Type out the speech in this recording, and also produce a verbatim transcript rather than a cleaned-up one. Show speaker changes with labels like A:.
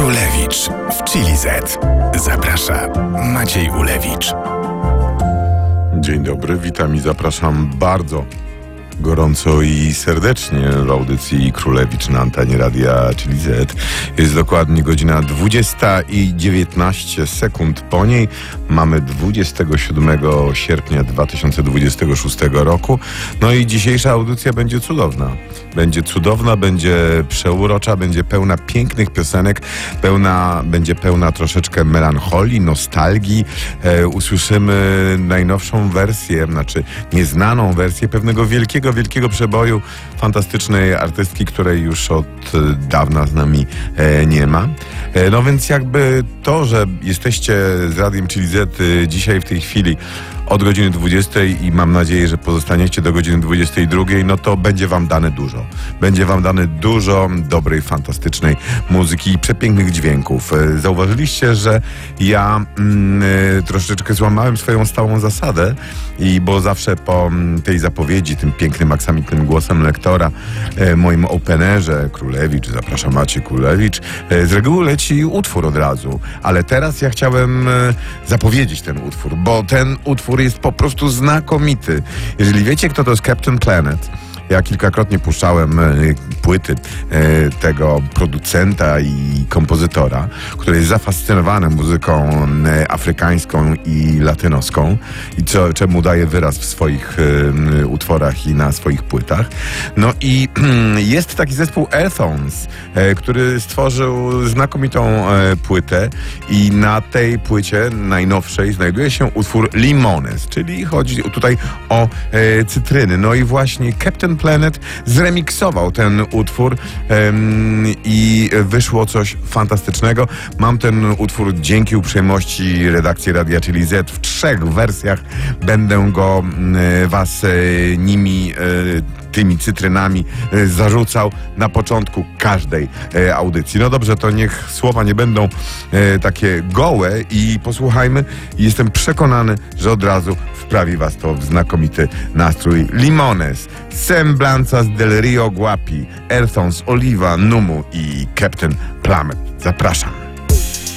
A: Królewicz w Chili Z. Zaprasza Maciej Ulewicz.
B: Dzień dobry, witam i zapraszam bardzo gorąco i serdecznie w audycji Królewicz na antenie Radia Chili Z. Jest dokładnie godzina dwudziesta i dziewiętnaście sekund po niej. Mamy dwudziestego siódmego sierpnia dwa tysiące dwudziestego szóstego roku. No i dzisiejsza audycja będzie cudowna. Będzie cudowna, będzie przeurocza, będzie pełna pięknych piosenek, pełna, będzie pełna troszeczkę melancholii, nostalgii. E, usłyszymy najnowszą wersję, znaczy nieznaną wersję pewnego wielkiego wielkiego przeboju fantastycznej artystki, której już od dawna z nami e, nie ma. E, no więc jakby to, że jesteście z Radiem Chili Z dzisiaj w tej chwili od godziny dwudziestej i mam nadzieję, że pozostaniecie do godziny dwudziestej drugiej, no to będzie wam dane dużo. Będzie wam dane dużo dobrej, fantastycznej muzyki i przepięknych dźwięków. Zauważyliście, że ja mm, troszeczkę złamałem swoją stałą zasadę, i bo zawsze po tej zapowiedzi, tym pięknym, aksamitnym głosem lektora, e, moim openerze Królewicz, zapraszam Maciej Królewicz, e, z reguły leci utwór od razu, ale teraz ja chciałem e, zapowiedzieć ten utwór, bo ten utwór jest po prostu znakomity. Jeżeli wiecie, kto to jest Captain Planet, ja kilkakrotnie puszczałem e, płyty e, tego producenta i kompozytora, który jest zafascynowany muzyką e, afrykańską i latynoską i co, czemu daje wyraz w swoich e, utworach i na swoich płytach. No i jest taki zespół Earthons, e, który stworzył znakomitą e, płytę i na tej płycie najnowszej znajduje się utwór Limones, czyli chodzi tutaj o e, cytryny. No i właśnie Captain Planet zremiksował ten utwór um, i wyszło coś fantastycznego. Mam ten utwór dzięki uprzejmości redakcji Radia Chili Z w trzech wersjach. Będę go e, was e, nimi e, tymi cytrynami e, zarzucał na początku każdej e, audycji. No dobrze, to niech słowa nie będą e, takie gołe i posłuchajmy. Jestem przekonany, że od razu wprawi was to w znakomity nastrój. Limones, Semblanzas del Rio Guapi, Earthons, Oliva, Numu i Captain Planet. Zapraszam.